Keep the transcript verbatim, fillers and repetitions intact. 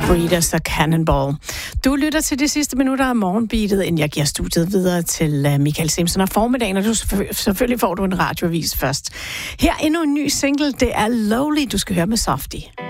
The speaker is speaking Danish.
Breeders og Cannonball. Du lytter til de sidste minutter af morgenbeatet, inden jeg giver studiet videre til Michael Simpson og formiddagen, og du selvfølgelig får du en radioavis først. Her endnu en ny single, det er Lowly, du skal høre med Softie.